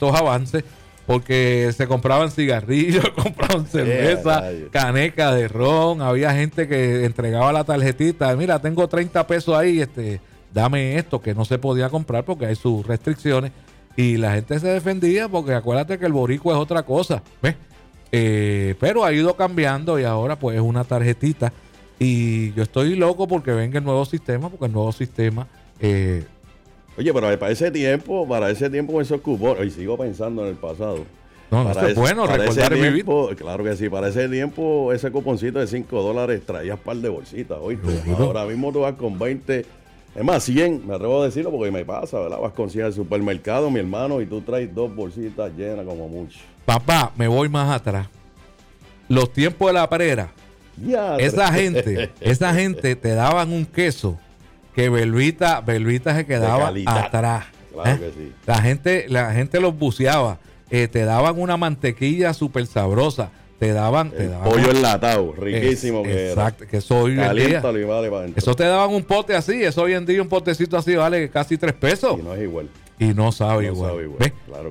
estos avances, porque se compraban cigarrillos, compraban cerveza, caneca de ron, había gente que entregaba la tarjetita, mira, tengo 30 pesos ahí, dame esto, que no se podía comprar porque hay sus restricciones, y la gente se defendía porque acuérdate que el boricua es otra cosa, ¿ves? Pero ha ido cambiando y ahora pues es una tarjetita, y yo estoy loco porque venga el nuevo sistema, porque el nuevo sistema... Oye, pero para ese tiempo con esos cupones, y sigo pensando en el pasado. No, eso es bueno, recordar y vivir. Claro que sí, para ese tiempo, ese cuponcito de $5 traías par de bolsitas, oíste. Ahora mismo tú vas con 20, es más, 100, me atrevo a decirlo porque me pasa, ¿verdad? Vas con 100 al supermercado, mi hermano, y tú traes 2 bolsitas llenas como mucho. Papá, me voy más atrás. Los tiempos de la prera, esa gente te daban un queso que Belvita se quedaba atrás. Claro que sí. La gente los buceaba. Te daban una mantequilla súper sabrosa. Te daban pollo enlatado, riquísimo que exacto, que eso hoy en día, eso te daban un pote así. Eso hoy en día un potecito así vale casi 3 pesos. Y no es igual. Y no sabe igual. Claro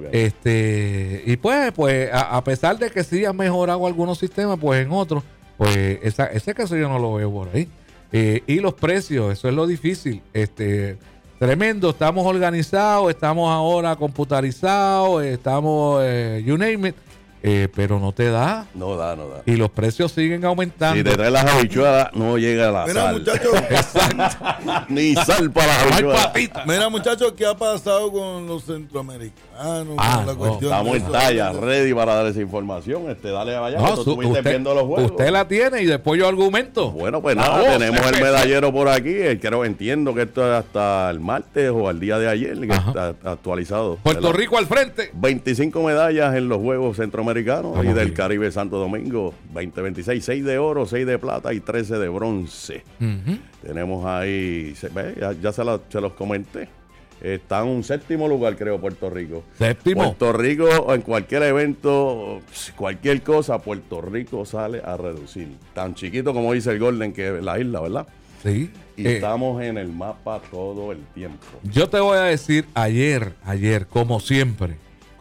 que y pues a pesar de que sí han mejorado algunos sistemas, pues en otros, pues ese queso yo no lo veo por ahí. Y los precios, eso es lo difícil. Tremendo, estamos organizados, estamos ahora computarizados, estamos, you name it, pero no te da. No da. Y los precios siguen aumentando. Si te traes las habichuelas, no llega la sal. Muchachos. Exacto. Ni sal para las habichuelas. Mira, muchachos, ¿qué ha pasado con los centroamericanos? La cuestión estamos en talla, ready para dar esa información. Dale allá, usted, viendo los juegos. Usted la tiene y después yo argumento. Bueno, pues nada, tenemos el medallero por aquí. Entiendo que esto es hasta el martes o al día de ayer, que está actualizado. Puerto Rico al frente. 25 medallas en los Juegos Centroamericanos y del bien. Caribe Santo Domingo 2026, 6 de oro, 6 de plata y 13 de bronce. Tenemos ahí, ya se los comenté. Está en un 7º lugar, creo, Puerto Rico. Puerto Rico, en cualquier evento, cualquier cosa, Puerto Rico sale a reducir. Tan chiquito como dice el Golden, que es la isla, ¿verdad? Sí. Y estamos en el mapa todo el tiempo. Yo te voy a decir, ayer, como siempre,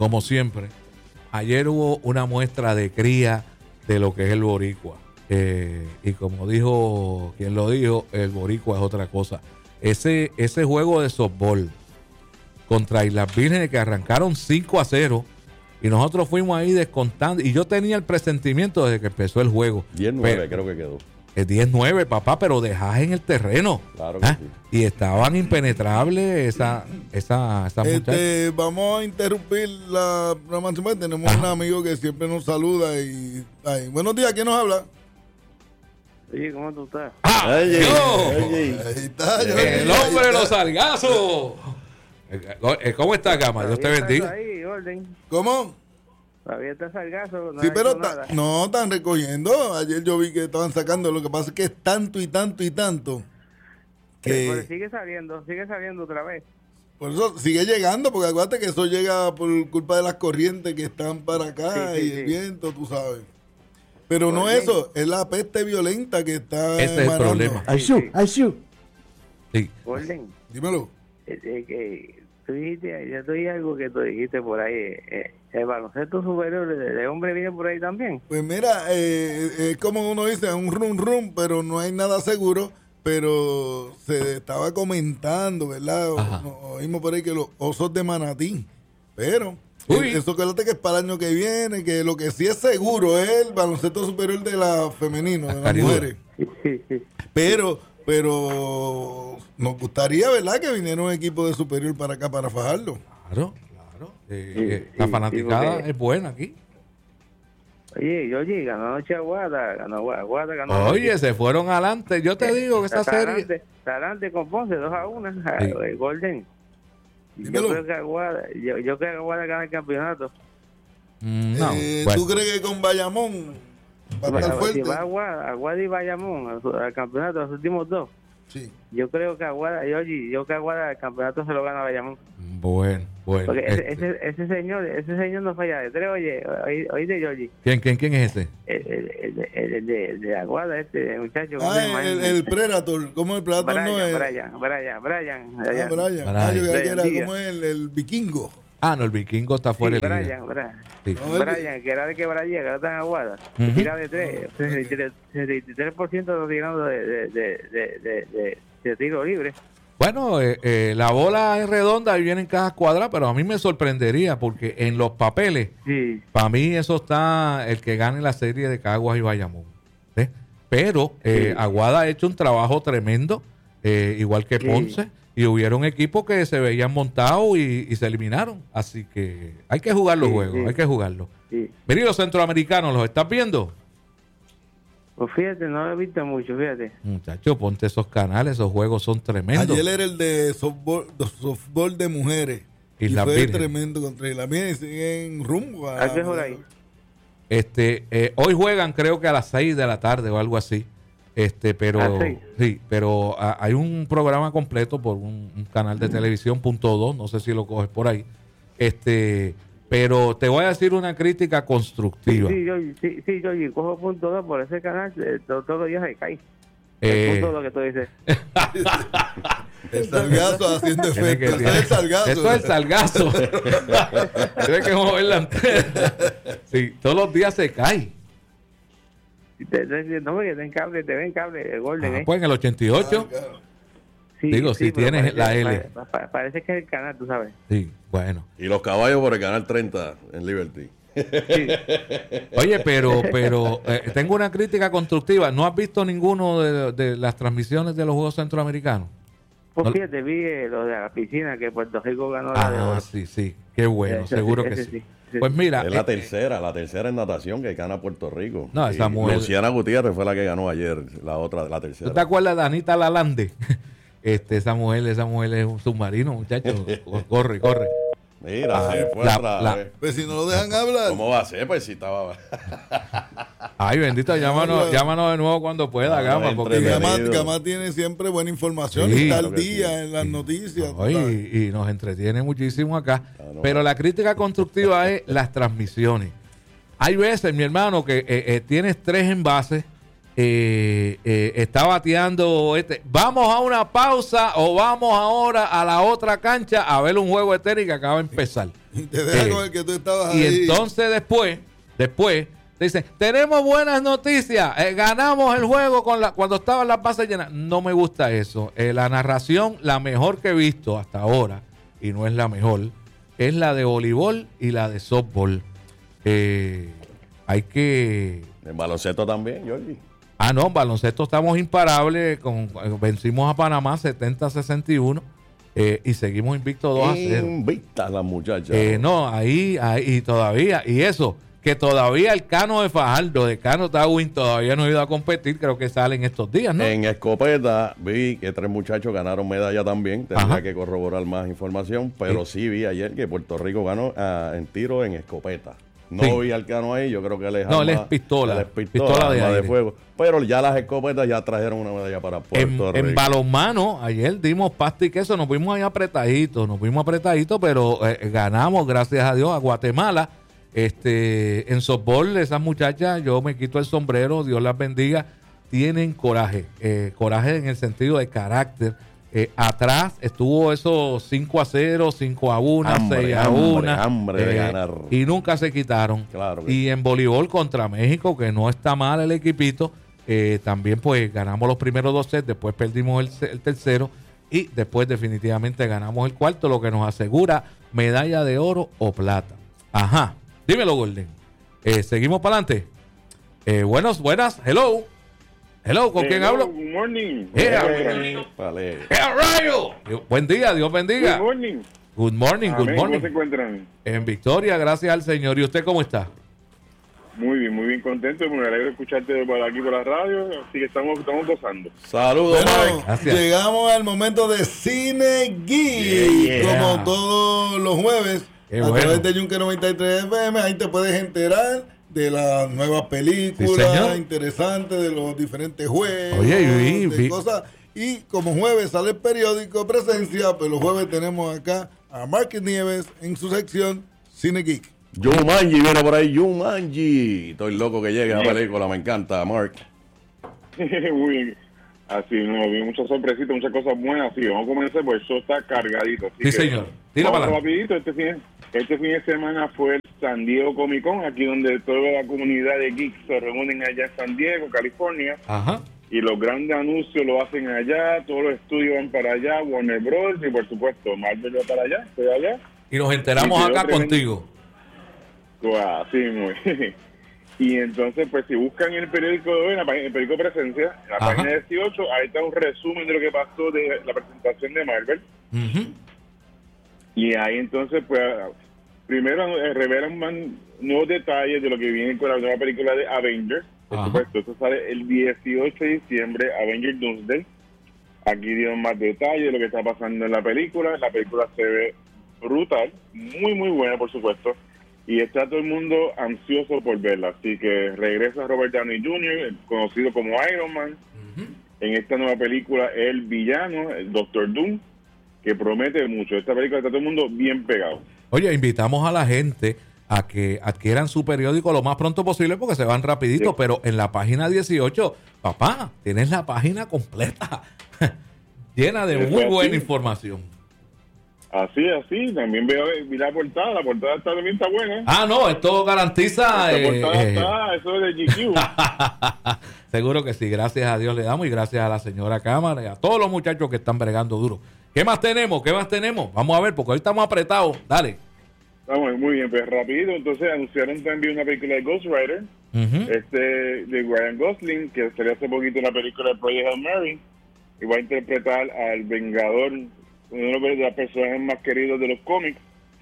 ayer hubo una muestra de cría de lo que es el boricua. Y como dijo quien lo dijo, el boricua es otra cosa. Ese juego de softball contra Islas Vírgenes, que arrancaron 5-0, y nosotros fuimos ahí descontando, y yo tenía el presentimiento desde que empezó el juego. 10-9 creo que quedó. 10-9, papá, pero dejás en el terreno. Claro que sí. Y estaban impenetrables esa muchacha. Vamos a interrumpir la programación. Tenemos un amigo que siempre nos saluda y buenos días, ¿quién nos habla? Oye, ¿cómo tú estás? Ahí está, el hombre de los sargazos. ¿Cómo está, Gama? Dios te bendiga. Ahí, orden. ¿Cómo? Todavía está sargazo. Sí, pero no están recogiendo. Ayer yo vi que estaban sacando. Lo que pasa es que es tanto y tanto y tanto que sigue saliendo otra vez. Por eso sigue llegando, porque acuérdate que eso llega por culpa de las corrientes que están para acá y el viento, tú sabes. Pero no eso, es la peste violenta que está ese es el problema. Sí. Orden. Dímelo. Tú dijiste, ya te oí algo que tú dijiste por ahí, el baloncesto superior de hombre viene por ahí también. Pues mira, es como uno dice, un rum, pero no hay nada seguro, pero se estaba comentando, ¿verdad? Oímos por ahí que los Osos de Manatí, pero eso que es para el año que viene, que lo que sí es seguro es el baloncesto superior de la femenino, de las mujeres. Pero nos gustaría, ¿verdad?, que viniera un equipo de superior para acá para fajarlo. Claro. La fanaticada es buena aquí. Oye, ganó anoche Aguada, ganó. Oye, se fueron adelante. Yo te digo que esa serie... Está adelante con Ponce, 2-1, el Golden. Yo creo que Aguada gana el campeonato. ¿Tú crees que con Bayamón va a estar fuerte? Si va Aguada y Bayamón al campeonato, los últimos dos. Sí. Yo creo que Aguada el campeonato se lo gana Bayamón. Bueno. Porque ese señor no falla de 3, oye de Georgie. ¿Quién es ese? El de Aguada, este muchacho. El Predator, ¿cómo el Predator no es? Brian. Brian, ¿cómo es el vikingo? No, el Vikingo está fuera de liga. Brian, que era de Quebradilla, que ahora está en Aguada. Tira de 3, 63% tirando de tiro libre. Bueno, la bola es redonda y viene en cajas cuadradas, pero a mí me sorprendería porque en los papeles, para mí eso está el que gane la serie de Caguas y Bayamón. ¿Ves? Pero Aguada ha hecho un trabajo tremendo, igual que Ponce, y hubieron equipos que se veían montados y se eliminaron. Así que hay que jugar los juegos, hay que jugarlos. Mira, los centroamericanos, ¿los estás viendo? Pues fíjate, no lo he visto mucho, fíjate. Muchacho, ponte esos canales, esos juegos son tremendos. Ayer era el de softball de mujeres. Y fue tremendo contra Isla Virgen y siguen rumbo a... ¿A qué juega ahí? Hoy juegan creo que a las 6 de la tarde o algo así. Pero sí, pero hay un programa completo por un canal de televisión, .2, no sé si lo coges por ahí. Pero te voy a decir una crítica constructiva. Sí, yo cojo .2 por ese canal, todos los días se cae. El .2 que tú dices. El salgazo haciendo efecto. Esto es el salgazo. Tienes que mover la antena. Sí, todos los días se cae. No, porque te ven cable, el Golden. Pues en el 88. Digo, si tienes la L. Parece que es el canal, tú sabes. Sí, bueno. Y los caballos por el canal 30 en Liberty. Sí. Oye, pero tengo una crítica constructiva. ¿No has visto ninguno de las transmisiones de los Juegos Centroamericanos? Pues fíjate, vi lo de la piscina que Puerto Rico ganó la de oro. Sí. Qué bueno, seguro que sí. Pues mira. Es la tercera en natación que gana Puerto Rico. No, esa mujer. Luciana Gutiérrez fue la que ganó ayer, la tercera. ¿Tú te acuerdas de Anita Lalande? Esa mujer es un submarino, muchachos. Corre. Mira, se fue otra vez. Pues si no lo dejan hablar. ¿Cómo va a ser? Pues si estaba... Ay, bendito, llámanos de nuevo cuando pueda, Gama. Porque Gama tiene siempre buena información y está al día en las noticias. Y nos entretiene muchísimo acá. Pero la crítica constructiva es las transmisiones. Hay veces, mi hermano, que tienes 3 envases, está bateando vamos a una pausa o vamos ahora a la otra cancha a ver un juego de tenis que acaba de empezar. Y te deja con el que tú estabas y ahí. Entonces después te dicen, tenemos buenas noticias, ganamos el juego cuando estaban las bases llenas. No me gusta eso. La narración, la mejor que he visto hasta ahora, y no es la mejor, es la de voleibol y la de softball. Hay que... En baloncesto también, Jordi. No, en baloncesto estamos imparables. Vencimos a Panamá 70-61 y seguimos invictos 2-0. Invictas las muchachas. Ahí todavía. Y eso, que todavía el Cano de Fajardo, de Cano Tawin, todavía no ha ido a competir. Creo que salen estos días, ¿no? En escopeta vi que 3 muchachos ganaron medalla también. Tendría que corroborar más información. Pero sí vi ayer que Puerto Rico ganó en tiro en escopeta. No vi al Cano ahí, yo creo que él es pistola de fuego. Pero ya las escopetas ya trajeron una medalla para Puerto Rico. En balonmano, ayer dimos pasta y queso, nos fuimos ahí apretaditos, pero ganamos, gracias a Dios, a Guatemala. En softball, esas muchachas, yo me quito el sombrero, Dios las bendiga, tienen coraje en el sentido de carácter. Atrás estuvo esos 5-0, 5-1, 6-1. Hambre de ganar. Y nunca se quitaron. Claro y en voleibol contra México, que no está mal el equipito, también pues ganamos los primeros 2 sets, después perdimos el tercero y después definitivamente ganamos el cuarto, lo que nos asegura medalla de oro o plata. Ajá. Dímelo, Golden. Seguimos para adelante. Buenas. Hello, ¿con quién hablo? Good morning. Buen día, Dios bendiga. Good morning. ¿Cómo se encuentran? En victoria, gracias al Señor. ¿Y usted cómo está? Muy bien contento. Me alegro escucharte por aquí por la radio. Así que estamos gozando. Saludos, Mike. Llegamos al momento de Cine Geek. Como todos los jueves, través de Yunque 93 FM. Ahí te puedes enterar de las nuevas películas interesantes, de los diferentes juegos, de cosas. Y como jueves sale el periódico Presencia, pues los jueves tenemos acá a Marquis Nieves en su sección Cine Geek. Jumanji viene por ahí, Jumanji. Estoy loco que llegue a la película, me encanta, Mark. Muy bien. Así, no, vi muchas sorpresitas, muchas cosas buenas. Así, vamos a comenzar, pues eso está cargadito. Así Sí, que, señor. Tira para adelante. rapidito, este fin de semana fue el San Diego Comic Con, aquí donde toda la comunidad de geeks se reúnen allá en San Diego, California. Ajá. Y los grandes anuncios lo hacen allá, todos los estudios van para allá, Warner Bros. Y por supuesto, Marvel va para allá, estoy allá. Y nos enteramos Y acá tremendo. contigo. Así muy. Y entonces, pues si buscan el periódico de hoy, el periódico Presencia, en la Ajá. página 18, ahí está un resumen de lo que pasó de la presentación de Marvel. Ujú. Y ahí entonces, pues, primero revelan más nuevos detalles de lo que viene con la nueva película de Avengers. Por Ajá. supuesto, esto sale el 18 de diciembre, Avengers Doomsday. Aquí dieron más detalles de lo que está pasando en la película. La película se ve brutal, muy, muy buena, por supuesto. Y está todo el mundo ansioso por verla. Así que regresa Robert Downey Jr., conocido como Iron Man. Ujú. En esta nueva película, el villano, el Doctor Doom, que promete mucho. Esta película está todo el mundo bien pegado. Oye, invitamos a la gente a que adquieran su periódico lo más pronto posible porque se van rapidito, Sí. pero en la página 18, papá, tienes la página completa, llena de Eso muy así. buena información. Así. También vi la portada. La portada también está buena. Ah, no, esto garantiza... La portada está, eso es de GQ. Seguro que sí, gracias a Dios le damos y gracias a la señora Cámara y a todos los muchachos que están bregando duro. ¿Qué más tenemos? Vamos a ver, porque hoy estamos apretados. Dale. Vamos, muy bien, pues rapidito. Entonces anunciaron también una película de Ghost Rider, Ujú. de Ryan Gosling, que salió hace poquito en la película de Project Hail Mary, y va a interpretar al Vengador, uno de los personajes más queridos de los cómics.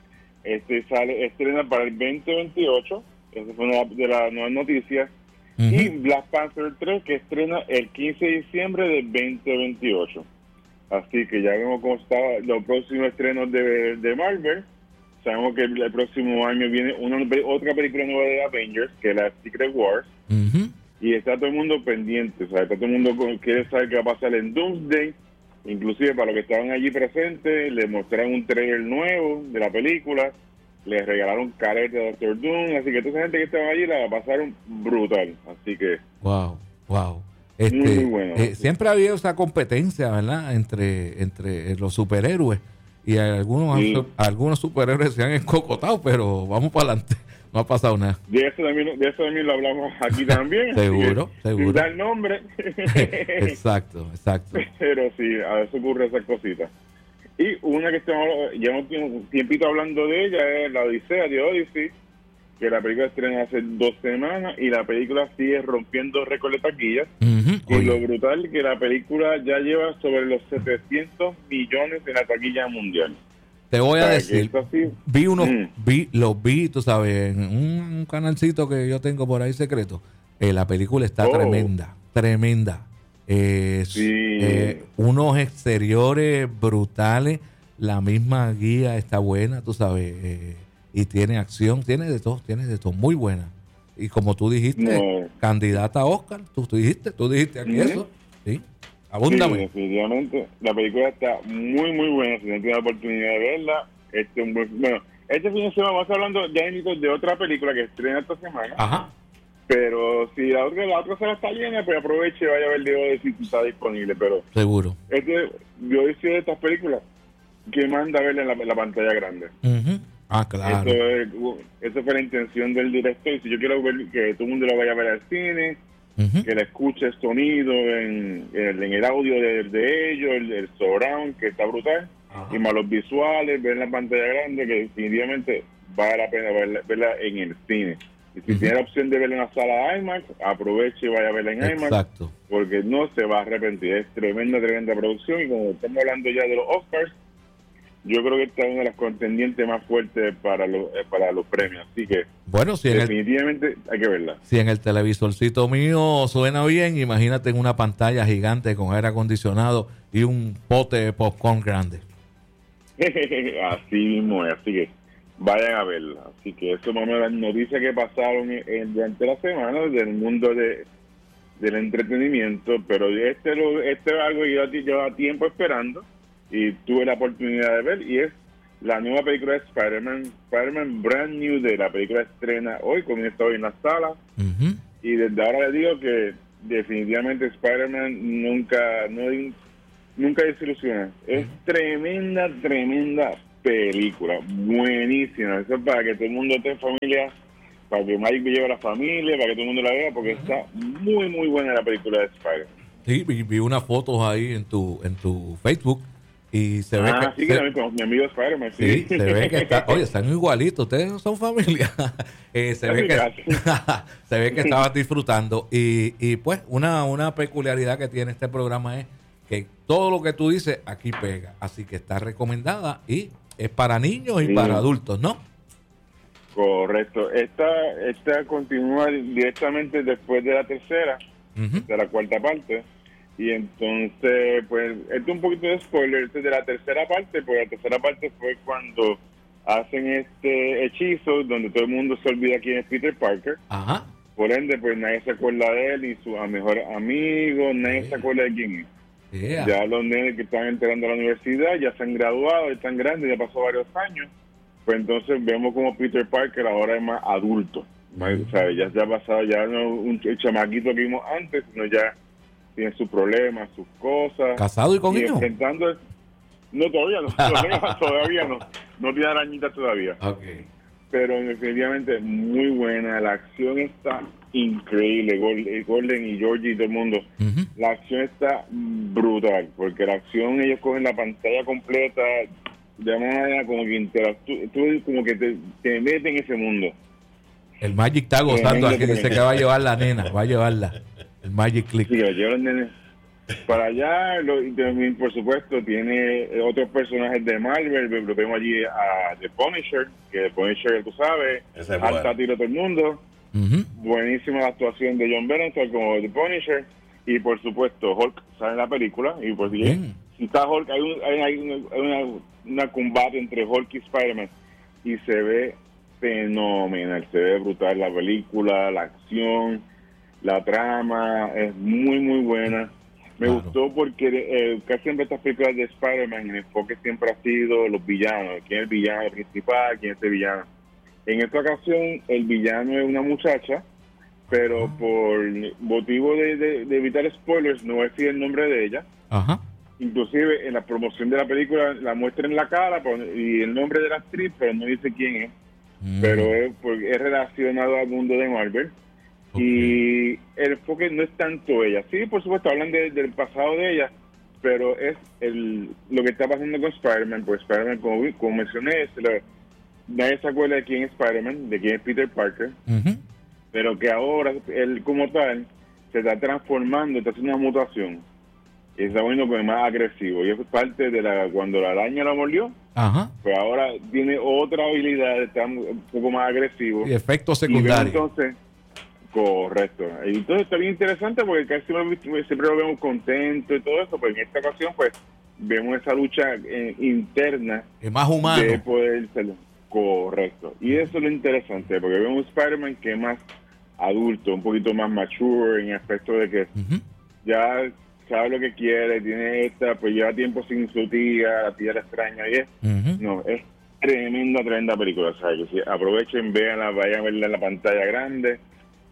Estrena para el 2028, esa fue una de las nuevas noticias. Ujú. Y Black Panther 3, que estrena el 15 de diciembre del 2028. Así que ya vemos cómo están los próximos estrenos de Marvel. Sabemos que el próximo año viene otra película nueva de Avengers, que es la Secret Wars. Ujú. Y está todo el mundo pendiente, o sea, está todo el mundo quiere saber qué va a pasar en Doomsday. Inclusive para los que estaban allí presentes, les mostraron un trailer nuevo de la película, les regalaron caretas de Doctor Doom, así que toda esa gente que estaba allí la pasaron brutal. Así que Wow. muy bueno. Siempre ha habido esa competencia, ¿verdad? Entre los superhéroes. Y Sí. algunos superhéroes se han escocotado, pero vamos para adelante. No ha pasado nada. de eso también lo hablamos aquí también. así Seguro, que, seguro. Sin dar nombre. Exacto. Pero sí, a veces ocurre esas cositas. Y una que estamos llevamos un tiempito hablando de ella es la Odisea de Odyssey, que la película estrena hace 2 semanas y la película sigue rompiendo récord de taquillas. Ujú. Y Oye, lo brutal que la película ya lleva sobre los 700 millones en la taquilla mundial. te voy a O sea, que decir, esto así- los vi, tú sabes, en un canalcito que yo tengo por ahí secreto. La película está Oh. tremenda. Sí. Unos exteriores brutales, la misma guía está buena, tú sabes, y tiene acción, tiene de todo, muy buena. Y como tú dijiste, No. candidata a Oscar, tú dijiste aquí Ujú. eso, sí, Sí, abúndame. definitivamente. La película está muy, muy buena. Si no tiene la oportunidad de verla, bueno, este fin de semana vamos a estar hablando ya de otra película que estrena esta semana. Ajá. Pero si la otra sala está llena, pues aproveche y vaya a ver de si está disponible. Pero Seguro. yo decía de estas películas que manda verla en la pantalla grande. Ujú. Ah, claro. Eso fue la intención del director. Y si yo quiero ver que todo el mundo lo vaya a ver al cine, Ujú. que le escuche el sonido en el audio de ellos, el surround, que está brutal, Ajá. y más los visuales, ver en la pantalla grande, que definitivamente vale la pena verla en el cine. Y si Ujú. tiene la opción de verla en la sala IMAX, aproveche y vaya a verla en IMAX, Exacto. porque no se va a arrepentir. Es tremenda producción, y como estamos hablando ya de los Oscars, yo creo que esta es una de las contendientes más fuertes para los premios. Así que Bueno, definitivamente hay que verla. si en el televisorcito mío suena bien, imagínate en una pantalla gigante con aire acondicionado y un pote de popcorn grande. Así mismo es, así que vayan a verla. Así que eso más o menos las noticias que pasaron durante la semana del mundo del entretenimiento, pero este es algo que yo llevaba tiempo esperando y tuve la oportunidad de ver, y es la nueva película de Spider-Man Brand New Day. La película estrena hoy, comienza hoy en la sala, Ujú. y desde ahora les digo que definitivamente Spider-Man nunca desilusiona. Es tremenda película, buenísima. Eso es para que todo el mundo esté en familia, para que Mike lleve a la familia, para que todo el mundo la vea, porque está muy buena la película de Spider-Man. Sí, vi unas fotos ahí en tu Facebook y se ve que... Sí, que mi amigo Spider-Man, sí. Se ve que están igualitos, ustedes no son familia. Se ve que estabas disfrutando y pues una peculiaridad que tiene este programa es que todo lo que tú dices aquí pega, así que está recomendada y es para niños y para adultos, ¿no? Correcto. Esta continúa directamente después de la tercera, de la cuarta parte. Y entonces, pues, esto es un poquito de spoiler. Esto es de la tercera parte, pues la tercera parte fue cuando hacen este hechizo donde todo el mundo se olvida quién es Peter Parker. Ajá. Por ende, pues nadie se acuerda de él y su mejor amigo, nadie se acuerda de quién es. Ya los nenes que están entrando a la universidad ya se han graduado, ya están grandes, ya pasó varios años. Pues entonces vemos como Peter Parker ahora es más adulto. O sea, ya se ha pasado, ya no el chamaquito que vimos antes, sino ya tiene sus problemas, sus cosas. ¿Casado y con hijos? Enfrentando... No, todavía no. No tiene arañitas todavía. Okay. Pero definitivamente muy buena. La acción está increíble. Golden y Georgie y todo el mundo. La acción está brutal, porque la acción ellos cogen la pantalla completa de manera como que tú como que te metes en ese mundo. El Magic está gozando aquí, dice que va a llevar la nena, va a llevarla. El Magic Click. Sí, lo llevan nene para allá. Y también, por supuesto, tiene otros personajes de Marvel. Lo vemos allí a The Punisher, que The Punisher, tú sabes, alta tiro todo el mundo. Buenísima la actuación de John Bennett como The Punisher. Y por supuesto, Hulk sale en la película. Y pues si está Hulk, hay una combate entre Hulk y Spider-Man. Y se ve fenomenal, se ve brutal la película, la acción. La trama es muy buena. Me gustó porque casi siempre estas películas de Spider-Man el enfoque siempre ha sido los villanos. ¿Quién es el villano principal? ¿Quién es el villano? En esta ocasión el villano es una muchacha, pero por motivo de evitar spoilers no voy a decir el nombre de ella. Inclusive en la promoción de la película la muestran en la cara y el nombre de la actriz, pero no dice quién es. Pero es relacionado al mundo de Marvel. Y el enfoque no es tanto ella. Sí, por supuesto, hablan del pasado de ella, pero es lo que está pasando con Spider-Man. Pues Spider-Man, como mencioné, nadie se acuerda de quién es Spider-Man, de quién es Peter Parker, pero que ahora él como tal se está transformando, está haciendo una mutación y está volviendo como más agresivo. Y eso es parte de cuando la araña lo mordió. Pues ahora tiene otra habilidad de estar un poco más agresivo. Y efectos secundarios. Entonces, correcto. Y entonces está bien interesante porque casi siempre lo vemos contento y todo eso, pues en esta ocasión pues vemos esa lucha interna. Es más humano. De poder serlo. Correcto. Y eso es lo interesante, porque vemos un Spider-Man que es más adulto, un poquito más mature en el aspecto de que ya sabe lo que quiere, tiene pues lleva tiempo sin su tía, la tía la extraña y es tremenda película. O sea, que si aprovechen, véanla, vayan a verla en la pantalla grande.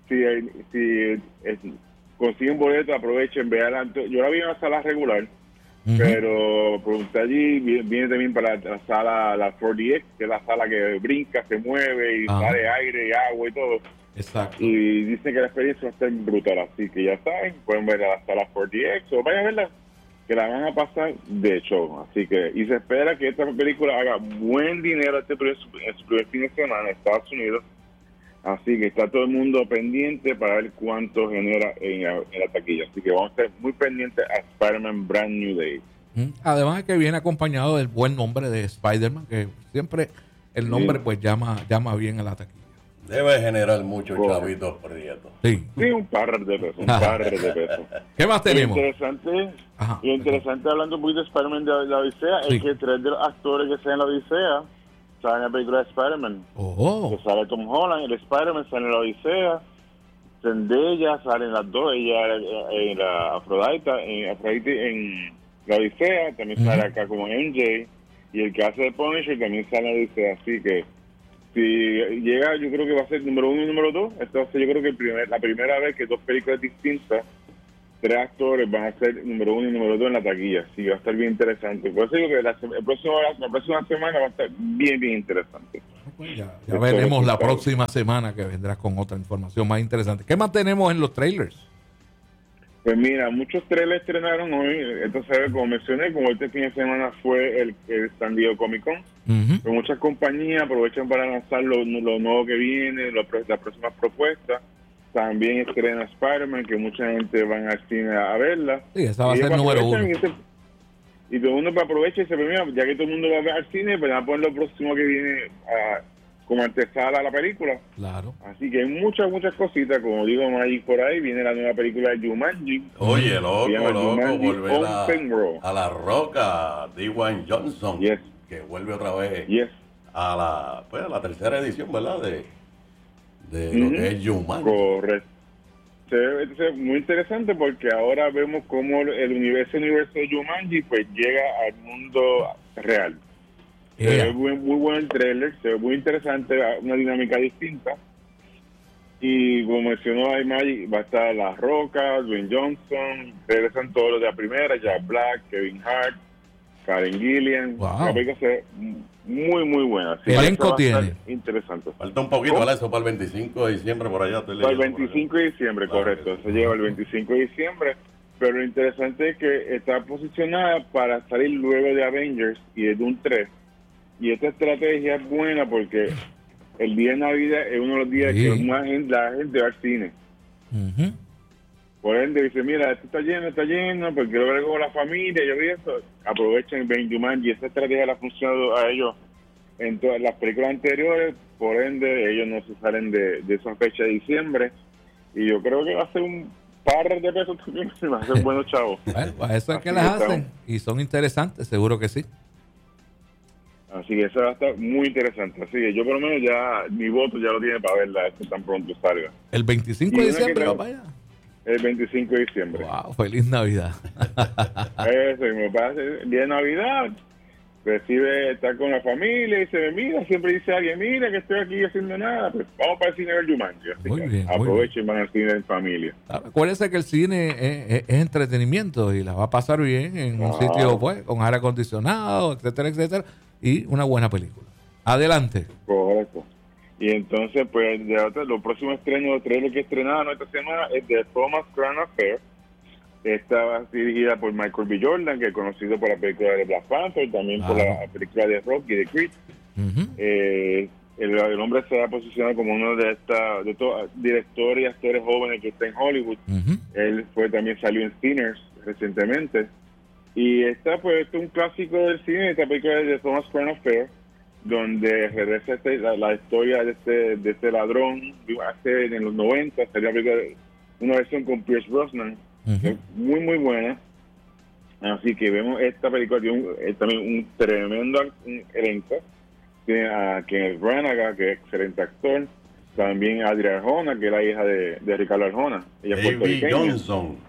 Si consiguen boleto, aprovechen, vean. Yo la vi en la sala regular, pero por allí viene también para la sala, la 4DX, que es la sala que brinca, se mueve y sale aire y agua y todo. Exacto. Y dicen que la experiencia va a estar brutal, así que ya saben, pueden ver a la sala 4DX o vayan a verla, que la van a pasar de show. Así que, y se espera que esta película haga buen dinero en su primer fin de semana en Estados Unidos. Así que está todo el mundo pendiente para ver cuánto genera en la taquilla. Así que vamos a estar muy pendientes a Spider-Man Brand New Day. Además de que viene acompañado del buen nombre de Spider-Man, que siempre el nombre pues llama bien a la taquilla. Debe generar muchos chavitos prietos. Sí, un par de pesos, ¿Qué más tenemos? Lo interesante hablando un poquito de Spider-Man de la Odisea, es que 3 de los actores que están en la Odisea sale en la película de Spider-Man. Que sale Tom Holland, el Spider-Man sale en la Odisea, Zendaya salen las dos, ella en la Afrodite en la Odisea, también sale acá como MJ, y el que hace de Punisher también sale en la Odisea, así que si llega, yo creo que va a ser número 1 y número 2. Entonces yo creo que la primera vez que 2 películas distintas 3 actores van a ser número 1 y número 2 en la taquilla, así que va a estar bien interesante. Por eso digo que la próxima semana va a estar bien interesante. Pues ya veremos la próxima semana que vendrás con otra información más interesante. ¿Qué más tenemos en los trailers? Pues mira, muchos trailers estrenaron hoy. Entonces, como mencioné, como este fin de semana fue el San Diego Comic Con, pues muchas compañías aprovechan para lanzar lo nuevo que viene, las próximas propuestas. También estrena Spider-Man, que mucha gente van al cine a verla. Sí, esa va a ser el número 1. Y todo el mundo aprovecha y se premia, ya que todo el mundo va a ver al cine, pues van a poner lo próximo que viene como antesala a la película. Claro. Así que hay muchas cositas, como digo Magic por ahí, viene la nueva película de Jumanji. Oye, loco, volver a la roca, Dwayne Johnson, yes, que vuelve otra vez yes, a la tercera edición, ¿verdad? De lo que es Jumanji. Correcto. Se ve muy interesante porque ahora vemos cómo el universo de Jumanji pues llega al mundo real. Se ve muy bueno el trailer, se ve muy interesante, una dinámica distinta. Y como mencionó ahí Magic, va a estar La Roca, Dwayne Johnson, regresan todos los de la primera, Jack Black, Kevin Hart, Karen Gillian. Wow. La película se ve muy buena. ¿Qué elenco tiene? Interesante. Falta un poquito, ¿vale? Eso para el 25 de diciembre por allá. Para el 25 de diciembre, correcto. Se lleva el 25 de diciembre. Pero lo interesante es que está posicionada para salir luego de Avengers y de Doom 3. Y esta estrategia es buena porque el día de Navidad es uno de los días que más la gente va al cine. Por ende dice, mira, esto está lleno, porque quiero ver con la familia, yo vi eso. Aprovechen Ben Jumanji, esa estrategia le ha funcionado a ellos en todas las películas anteriores, por ende ellos no se salen de esa fecha de diciembre. Y yo creo que va a ser un par de pesos también, va a ser buenos chavos. Bueno, pues eso es que las hacen y son interesantes, seguro que sí. Así que eso va a estar muy interesante. Así que yo por lo menos ya, mi voto ya lo tiene para verla, esto tan pronto salga. El 25 de diciembre va para allá. El 25 de diciembre. Wow, feliz Navidad. Eso, y me parece, el día de Navidad, recibe estar con la familia y se mira, siempre dice alguien, mira que estoy aquí haciendo nada, pues vamos para el cine a ver Jumanji. Así muy que bien, aprovechen y van al cine en familia. Acuérdense que el cine es entretenimiento y la va a pasar bien en un sitio pues con aire acondicionado, etcétera, etcétera, y una buena película. Adelante. Correcto. Y entonces, pues, los próximos estrenos, los trailers que estrenaron esta semana es de Thomas Crown Affair. Esta dirigida por Michael B. Jordan, que es conocido por la película de Black Panther, también por la película de Rocky y de Creed. El hombre se ha posicionado como uno de estos directores y actores jóvenes que está en Hollywood. Él también salió en Sinners recientemente. Y esta, pues, es un clásico del cine, esta película de Thomas Crown Affair, donde regresa la historia de este ladrón. Hace en los 90 salió una versión con Pierce Brosnan, que es muy buena. Así que vemos esta película, tiene también un tremendo elenco. Tiene a Kenneth Branagh, que es excelente actor. También a Adria Arjona, que es la hija de Ricardo Arjona. Ella es puertorriqueña. Johnson.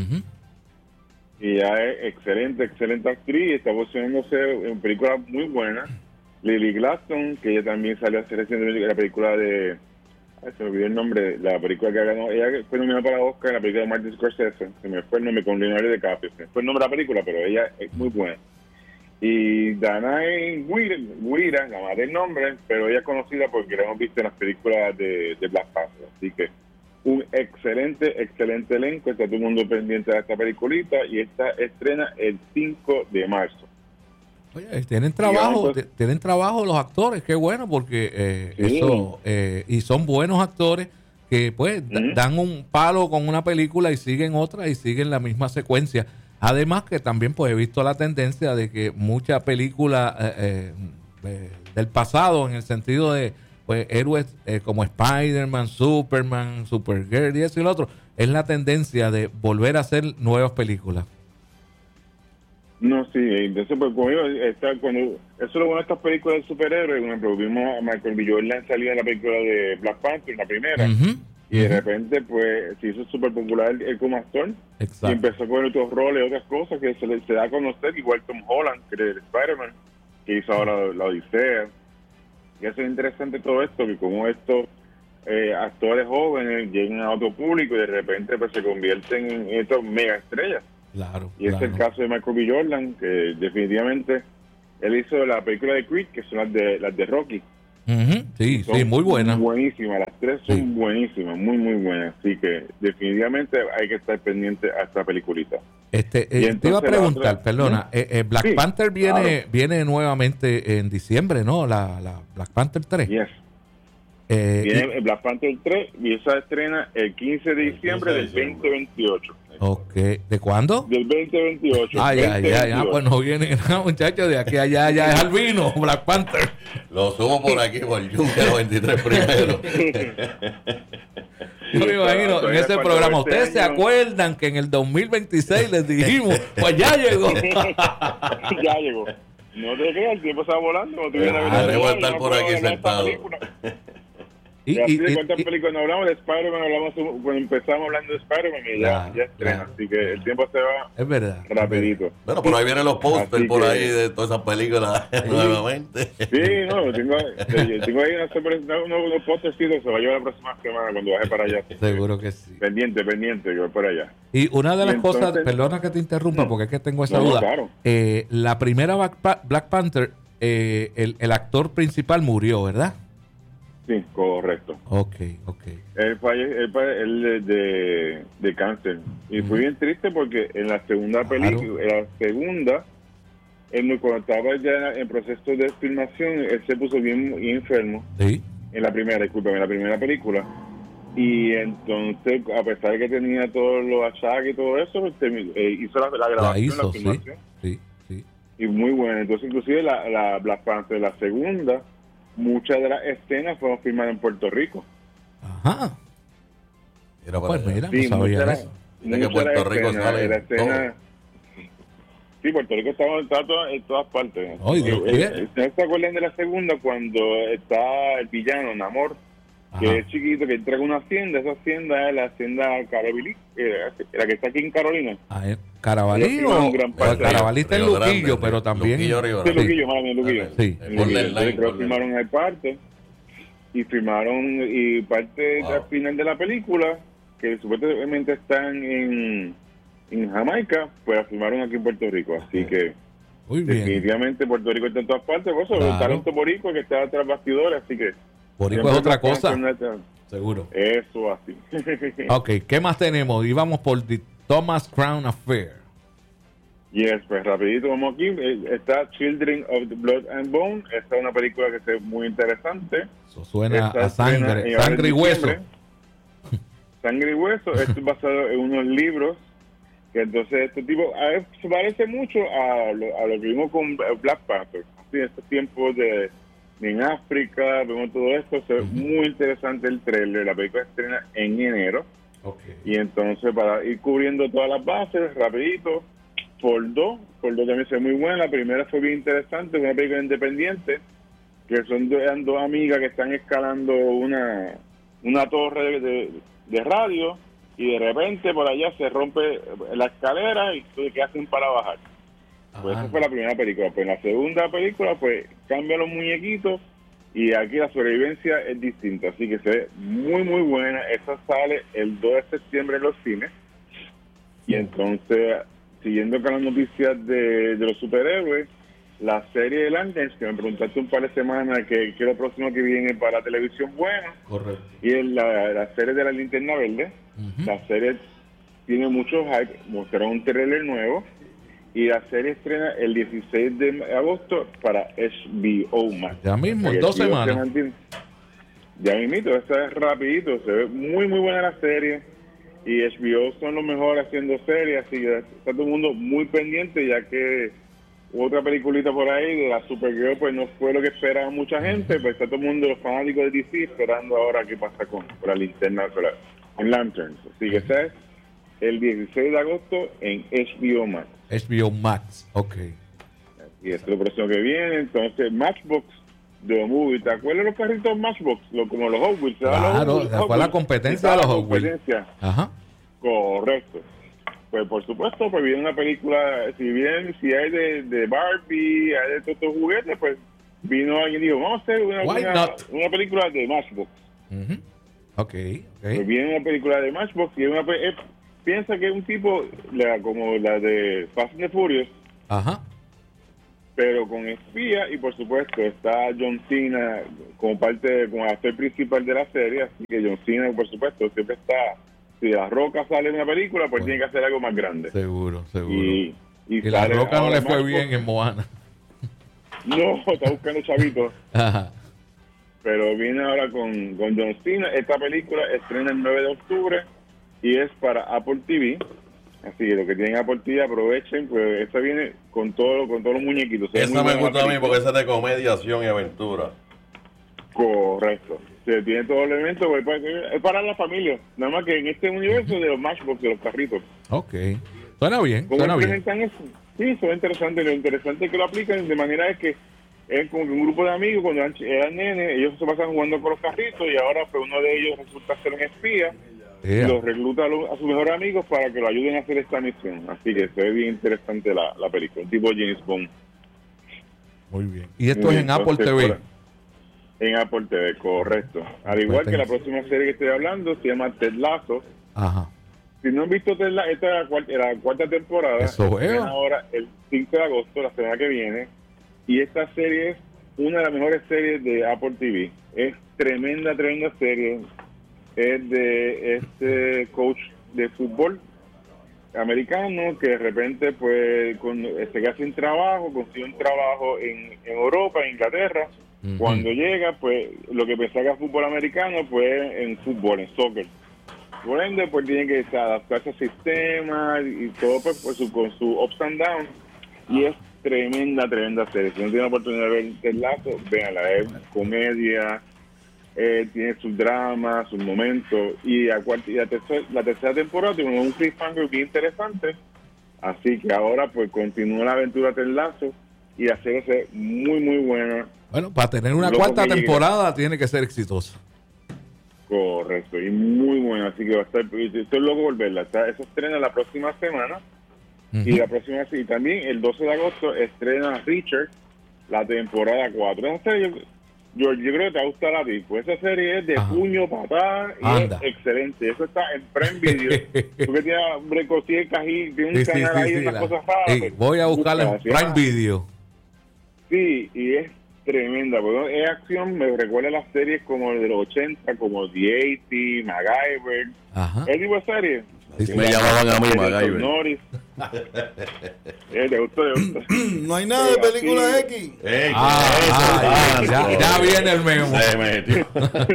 Y ella es excelente actriz. Está posicionándose en películas muy buenas. Lily Gladstone, que ella también salió hace recientemente la película de... se me olvidó el nombre, la película que ganó. Ella fue nominada para Oscar en la película de Martin Scorsese. Se me fue el nombre con Leonardo DiCaprio. Se me fue el nombre de la película, pero ella es muy buena. Y Danai Gurira, la madre del nombre, pero ella es conocida porque la hemos visto en las películas de Black Panther. Así que un excelente elenco. Está todo el mundo pendiente de esta peliculita y esta estrena el 5 de marzo. Oye, tienen trabajo los actores, qué bueno, porque y son buenos actores que pues dan un palo con una película y siguen otra y siguen la misma secuencia. Además que también pues he visto la tendencia de que muchas películas del pasado, en el sentido de pues héroes como Spider-Man, Superman, Supergirl y eso y lo otro, es la tendencia de volver a hacer nuevas películas. No, sí, entonces pues conmigo eso es lo bueno de estas películas de superhéroes. Por ejemplo, vimos a Michael B. Jordan salir en la película de Black Panther, la primera, y de repente pues se hizo súper popular él como actor. Exacto. Y empezó con otros roles, otras cosas que se da a conocer, igual Tom Holland, que es el Spider-Man, que hizo ahora la Odisea. Y eso es interesante todo esto, que como esto actores jóvenes lleguen a otro público y de repente pues se convierten en estos mega estrellas. Claro. Y es el caso de Michael B. Jordan, que definitivamente él hizo la película de Creed, que son las de Rocky. Sí, sí, muy buenas. Buenísimas, las tres son buenísimas, muy, muy buenas. Así que definitivamente hay que estar pendiente a esta peliculita. Te iba a preguntar, perdona, Black Panther viene nuevamente en diciembre, ¿no? La Black Panther 3. Yes. Viene Black Panther 3 y esa estrena el 15 de diciembre del 2028. Ok, ¿de cuándo? Del 2028. Pues no viene nada, muchachos, de aquí a allá ya es albino, Black Panther. Lo subo por aquí, por Yunque, los 23 primeros. Yo me imagino, en ese programa, ¿ustedes se acuerdan que en el 2026 les dijimos, pues ya llegó? Ya llegó. No te creas, el tiempo está volando. Debo estar por aquí sentado. Y así de cuántas películas no hablamos de Spider-Man, cuando empezamos hablando de Spider-Man y ya estrena, así que el tiempo se va rapidito. Bueno, por ahí vienen los pósters por ahí de todas esas películas nuevamente. Sí, no, tengo ahí unos póstercitos, se va a llevar la próxima semana cuando baje para allá. Seguro que sí. Pendiente, que voy para allá. Y una de las cosas, perdona que te interrumpa, porque es que tengo esa duda. Claro. La primera Black Panther, el actor principal murió, ¿verdad? Sí, correcto. Ok. Él de cáncer. Y fue bien triste porque en la segunda película, él cuando estaba ya en proceso de filmación, él se puso bien enfermo. Sí. En la primera película. Y entonces, a pesar de que tenía todos los achaques y todo eso, hizo la grabación, la filmación. Sí. Y muy buena. Entonces, inclusive la Black Panther, la segunda, muchas de las escenas fueron filmadas en Puerto Rico. Ajá. Pues mira, no sabía eso. Que Puerto Rico sale Sí, Puerto Rico estaba en todas partes. ¿No se acuerdan de la segunda cuando está el villano Namor, que es chiquito, que entra en una hacienda? Esa hacienda es la hacienda Carabalí, la que está aquí en Carolina. Carabalí o Carabalí está en Luquillo, pero también Luquillo. Sí. Filmaron ahí parte y filmaron y parte al final de la película, que supuestamente están en Jamaica, pues la filmaron aquí en Puerto Rico. Así que muy bien. Definitivamente Puerto Rico está en todas partes. Por eso el talento boricua que está tras bastidores, así que boricua es otra cosa. Seguro. Eso así. Ok, ¿qué más tenemos? Y vamos por The Thomas Crown Affair. Yes, pues rapidito vamos aquí. Está Children of the Blood and Bone. Esta es una película que es muy interesante. Eso suena a sangre y hueso. Sangre y hueso. Esto es basado en unos libros. Que entonces este tipo se parece mucho a lo que vimos con Black Panther. Así, estos tiempos en África, vemos todo esto. Se ve muy interesante el trailer. La película se estrena en enero. Y entonces para ir cubriendo todas las bases, rapidito. Por dos también se ve muy buena. La primera fue bien interesante, una película independiente, que son dos amigas que están escalando una torre de radio, y de repente por allá se rompe la escalera y ¿qué hacen para bajar? Pues esa fue la primera película. Pues en la segunda película pues cambian los muñequitos y aquí la sobrevivencia es distinta, así que se ve muy muy buena. Esa sale el 2 de septiembre en los cines. Y entonces, siguiendo con las noticias de los superhéroes, la serie de Lanterns, que me preguntaste un par de semanas que es lo próximo que viene para televisión buena. Correcto. Y es la serie de la Linterna Verde. La serie tiene mucho hype, mostraron un trailer nuevo y la serie estrena el 16 de agosto para HBO Max. Ya mismo, en 2 semanas. Ya mismito, esta es rapidito, se ve muy muy buena la serie y HBO son los mejores haciendo series, así que está todo el mundo muy pendiente, ya que otra peliculita por ahí de la Supergirl pues no fue lo que esperaba mucha gente, pues está todo el mundo, los fanáticos de DC, esperando ahora qué pasa con la linterna, con Lanterns. Así que este es el 16 de agosto en HBO Max. HBO Max, ok. Y esto es lo próximo que viene. Entonces, Matchbox de Movie. ¿Te acuerdas de los carritos Matchbox? Como los Hot Wheels. Claro, fue la competencia de los Hot Wheels. Ajá. Correcto. Pues por supuesto, pues viene una película, si hay de Barbie, hay de todos estos juguetes, pues vino alguien y dijo, vamos a hacer una película de Matchbox. Pues viene una película de Matchbox y piensa que es un tipo como la de Fast and the Furious. Ajá. Pero con espía, y por supuesto está John Cena como actor principal de la serie, así que John Cena, por supuesto, siempre está, si La Roca sale en una película, pues tiene que hacer algo más grande. Seguro. Y La Roca no le fue bien en Moana. No, está buscando chavitos. Ajá. Pero viene ahora con John Cena. Esta película estrena el 9 de octubre y es para Apple TV. Así que los que tienen Apple TV aprovechen, pues esta viene con todos los muñequitos. Esa me gusta a mí porque esa es de comedia, acción y aventura. Correcto. Se tiene todos los elementos, pues, es para la familia. Nada más que en este universo de los Matchbox, de los carritos. Ok. Suena bien, ¿Cómo presentan eso? Sí, son interesantes. Lo interesante es que lo aplican de manera es que es como que un grupo de amigos, cuando eran nenes, ellos se pasan jugando con los carritos y ahora pues uno de ellos resulta ser un espía. Y los recluta a sus mejores amigos para que lo ayuden a hacer esta misión. Así que se ve bien interesante la película, tipo James Bond. Muy bien. ¿Y esto es en Apple TV? En Apple TV, correcto. Al igual que la próxima serie que estoy hablando, se llama Ted Lasso. Ajá. Si no han visto Ted Lasso, esta es la cuarta temporada. Eso es. Ahora, el 5 de agosto, la semana que viene. Y esta serie es una de las mejores series de Apple TV. Es tremenda serie. Es de este coach de fútbol americano que de repente pues se queda sin trabajo, consigue un trabajo en Europa, en Inglaterra. Cuando llega, pues lo que pensaba que era fútbol americano, pues en fútbol, en soccer. Por ende, pues tiene que adaptarse al sistema y todo pues, con su ups and downs. Y es tremenda serie. Si no tiene la oportunidad de ver el lazo, véanla. Es comedia. Tiene sus dramas, sus momentos, y la tercera temporada tiene un cliffhanger bien interesante, así que ahora pues continúa la aventura del lazo y la serie es muy buena. Bueno, para tener una cuarta temporada tiene que ser exitosa. Correcto, y muy buena, así que va a estar, estoy loco por verla. Eso estrena la próxima semana, y la próxima, y también el 12 de agosto estrena Richard, la temporada 4. Esa serie, yo creo que te va a gustar a ti, pues esa serie es de puño, patada y es excelente. Eso está en Prime Video. Tú que tienes consigue cají, tiene un canal ahí, unas cosas raras. Voy a buscarla en Prime Video. Sí, y es tremenda, porque es acción, me recuerda a las series como de los 80, como The 80, MacGyver. ¿Es tipo de serie? Sí, me llamaban a mí MacGyver. Norris. ¿Te gustó? No hay nada de película X. Ya viene el memo. Se metió.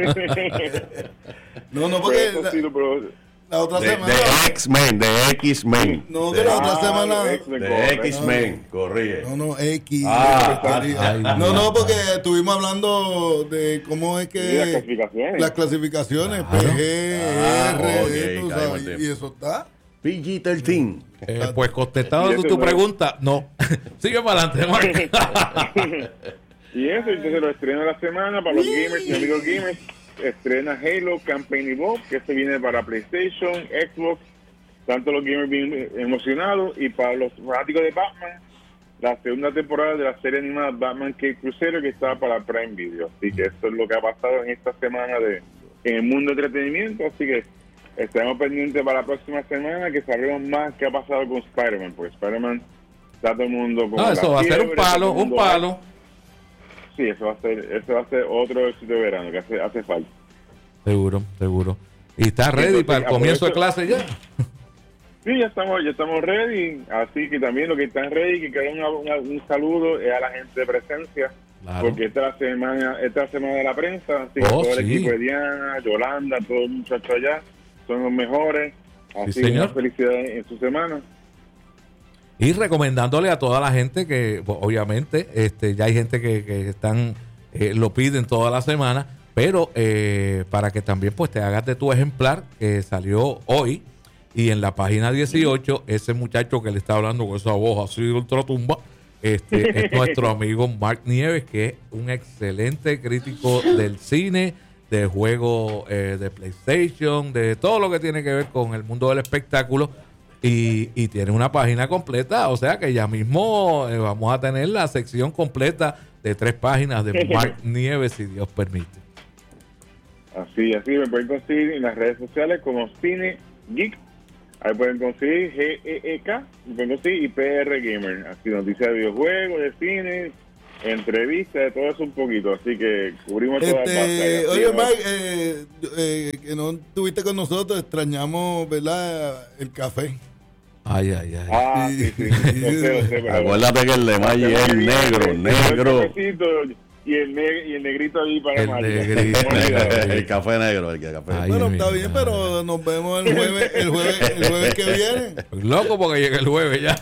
No, porque la otra semana. De X-Men. No, que la otra semana. De X-Men, corrige. No, X. No, porque estuvimos hablando de cómo es que. Las clasificaciones. PG, R, y eso está. PG-13. Pues contestando tu pregunta, no. Sigue para adelante, Mark. Y eso, entonces lo estrena la semana para los gamers y amigos gamers. Estrena Halo Campaign Evolved, que se viene para PlayStation, Xbox, tanto los gamers bien emocionados, y para los fanáticos de Batman, la segunda temporada de la serie animada Batman Cape Crusader, que está para Prime Video. Así que esto es lo que ha pasado en esta semana en el mundo de entretenimiento, así que estaremos pendientes para la próxima semana que sabremos más qué ha pasado con Spider-Man, porque Spider-Man está todo el mundo con eso va a ser un palo. Sí, eso va a ser otro éxito de verano que hace falta. Seguro. ¿Y está ready para el comienzo de clase ya? Sí, ya estamos ready. Así que también lo que están ready, que quiero un saludo a la gente de Presencia. Claro. Porque esta es la semana de la prensa. Así que todo el equipo de Diana, Yolanda, todos los muchachos allá son los mejores. Así que una felicidad en su semana. Y recomendándole a toda la gente que, pues, obviamente, ya hay gente que están lo piden toda la semana, pero para que también pues te hagas de tu ejemplar, que salió hoy, y en la página 18, ese muchacho que le está hablando con esa voz así de ultratumba, es nuestro amigo Mark Nieves, que es un excelente crítico del cine, de juegos de PlayStation, de todo lo que tiene que ver con el mundo del espectáculo. Y tiene una página completa, o sea que ya mismo vamos a tener la sección completa de 3 páginas de Mark Nieves, si Dios permite. Así me pueden conseguir en las redes sociales como Cine Geek. Ahí pueden conseguir GEEK, me pueden conseguir, y PR Gamer. Así, noticias de videojuegos, de cine, entrevistas, de todo eso un poquito. Así que cubrimos todas las bases. Oye, Mike, que no estuviste con nosotros, extrañamos, ¿verdad? El café. Ay. Sí. Lo sé, Acuérdate que el de Maggi es negro. Y el negrito ahí para el Maggi. negrito. El café negro, café. Ay, Bueno, mi está bien, madre. pero nos vemos el jueves que viene. Estoy loco porque llega el jueves ya.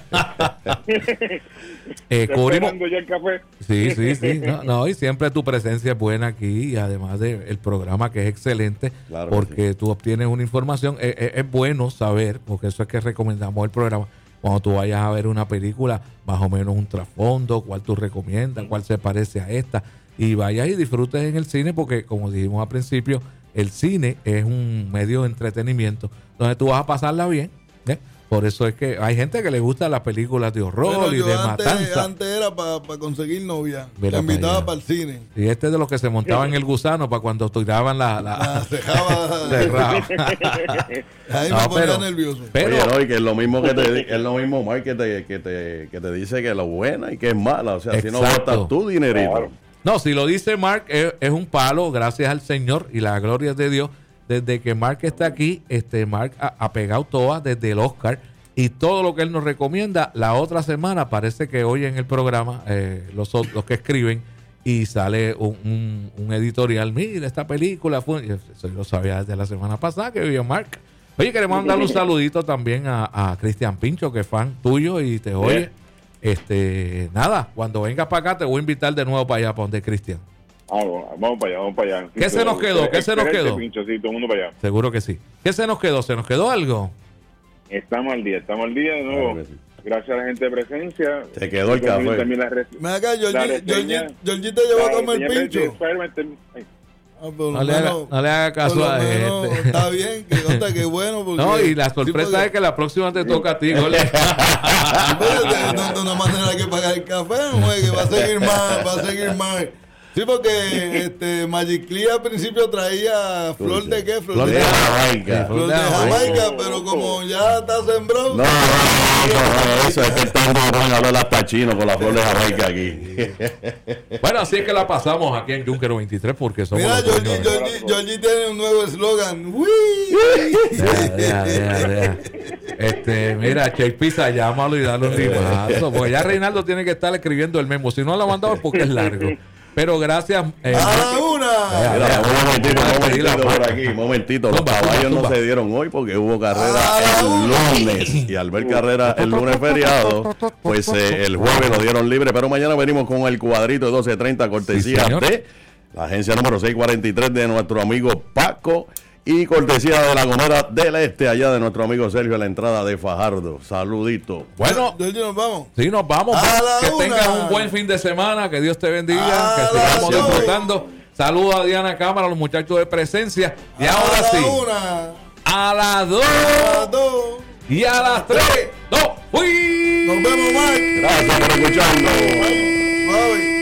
¿Está Cubrimos. esperando ya el café? Sí. No, y siempre tu presencia es buena aquí, y además del programa, que es excelente, Claro que porque tú obtienes una información. Es bueno saber, porque eso es que recomendamos el programa. Cuando tú vayas a ver una película, más o menos un trasfondo, cuál tú recomiendas, cuál se parece a esta, y vayas y disfrutes en el cine, porque como dijimos al principio, el cine es un medio de entretenimiento donde tú vas a pasarla bien, ¿eh? Por eso es que hay gente que le gusta las películas de horror Bueno, y yo de antes matanza. era para conseguir novia. Mira Me invitaba para para el cine. Y este es de los que se montaba en el gusano para cuando tiraban la Cejaba. cerraba. Ahí No, me ponía pero- nervioso. Pero Oye, no, y que es lo mismo que es lo mismo, Mike, que te dice que es lo buena y que es mala. O sea, si no Exacto. botas tu dinerito. Claro. no, si lo dice Mark, es un palo, gracias al Señor y la gloria de Dios. Desde que Mark está aquí, Mark ha pegado todas desde el Oscar, y todo lo que él nos recomienda. La otra semana parece que hoy en el programa, los que escriben, y sale un editorial. Mira, esta película fue. Eso yo lo sabía desde la semana pasada que vio Mark. Oye, queremos mandarle un saludito también a Cristian Pincho, que es fan tuyo y te oye. Nada, cuando vengas para acá te voy a invitar de nuevo para allá, para donde Cristian. Vamos para allá. ¿Qué se nos quedó? ¿Qué se nos quedó? Pincho, sí, todo el mundo para allá. Seguro que sí. ¿Qué se nos quedó? ¿Se nos quedó algo? Estamos al día de nuevo. Claro que sí. Gracias a la gente de presencia. Se quedó el café. También Ven acá, La reseña- Georgie te llevó a comer pincho. No le haga caso a este. Está bien, que conta que bueno. Porque, No, y la sorpresa sí, porque- es que la próxima te toca a ti, Gole. Espérate, no manera que pagar el café, güey, que va a seguir más. Sí, porque Magic Clear al principio traía flor de qué, Flor de Jamaica. flor de Jamaica, pero como ya está sembrado. No, eso es que estamos van a hablar hasta chino con la flor de Jamaica aquí. Bueno, así es que la pasamos aquí en Junker 23 porque somos Mira, los dueños de- Georgie tiene un nuevo eslogan. ¡Uy! Deja. Mira, Che Pizza, llámalo y dale un limazo. Porque ya Reinaldo tiene que estar escribiendo el memo. Si no lo ha mandado es porque es largo. Pero gracias. ¡A la una! Mira, un momentito por aquí, un momentito. Los Tumba, caballos no tumba. se dieron hoy porque hubo carrera el lunes. Y al ver carrera el lunes feriado, pues el jueves lo dieron libre. Pero mañana venimos con el cuadrito de 12:30, cortesía señor. de la agencia número 643 de nuestro amigo Paco. Y cortesía de la Gomera del Este, allá de nuestro amigo Sergio, a la entrada de Fajardo. Saludito. Bueno, Georgie, nos vamos. sí, nos vamos. A la Que una. tengas un buen fin de semana. Que Dios te bendiga. A Que la sigamos dos. disfrutando. Saludos a Diana Cámara, a los muchachos de presencia. Y ahora a la sí, una, a las 2 a las dos. y a las 3. ¡No! ¡Fui! Nos vemos, Mike. Gracias por escucharnos. Bye.